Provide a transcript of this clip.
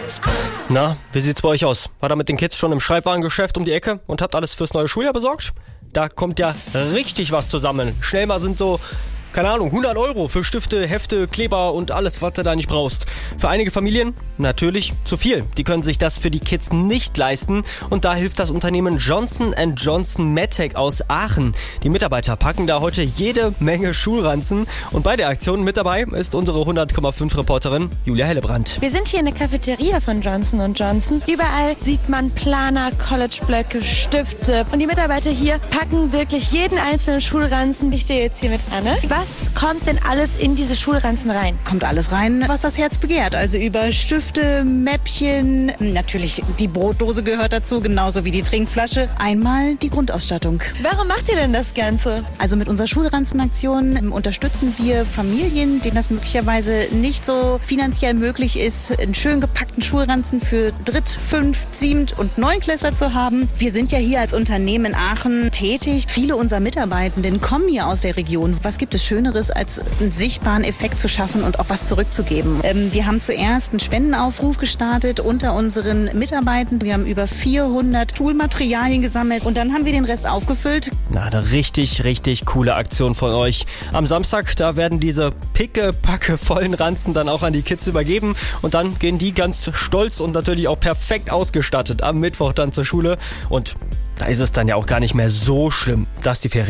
Na, wie sieht's bei euch aus? War da mit den Kids schon im Schreibwarengeschäft um die Ecke und habt alles fürs neue Schuljahr besorgt? Da kommt ja richtig was zusammen. Schnell mal sind so, keine Ahnung, 100 € für Stifte, Hefte, Kleber und alles, was du da nicht brauchst. Für einige Familien natürlich zu viel. Die können sich das für die Kids nicht leisten und da hilft das Unternehmen Johnson & Johnson MedTech aus Aachen. Die Mitarbeiter packen da heute jede Menge Schulranzen und bei der Aktion mit dabei ist unsere 100,5 Reporterin Julia Hellebrand. Wir sind hier in der Cafeteria von Johnson & Johnson. Überall sieht man Planer, Collegeblöcke, Stifte und die Mitarbeiter hier packen wirklich jeden einzelnen Schulranzen. Ich stehe jetzt hier mit Anne. Was kommt denn alles in diese Schulranzen rein? Kommt alles rein, was das Herz begehrt. Also über Stifte, Mäppchen, natürlich die Brotdose gehört dazu, genauso wie die Trinkflasche. Einmal die Grundausstattung. Warum macht ihr denn das Ganze? Also mit unserer Schulranzenaktion unterstützen wir Familien, denen das möglicherweise nicht so finanziell möglich ist, einen schön gepackten Schulranzen für Dritt-, Fünft-, Siebt- und Neunklässler zu haben. Wir sind ja hier als Unternehmen in Aachen tätig. Viele unserer Mitarbeitenden kommen hier aus der Region. Was gibt es Schöneres, als einen sichtbaren Effekt zu schaffen und auch was zurückzugeben? Wir haben zuerst einen Spendenaufruf gestartet unter unseren Mitarbeitenden. Wir haben über 400 Schulmaterialien gesammelt und dann haben wir den Rest aufgefüllt. Na, eine richtig coole Aktion von euch. Am Samstag, da werden diese picke-packe vollen Ranzen dann auch an die Kids übergeben und dann gehen die ganz stolz und natürlich auch perfekt ausgestattet am Mittwoch dann zur Schule und da ist es dann ja auch gar nicht mehr so schlimm, dass die Ferien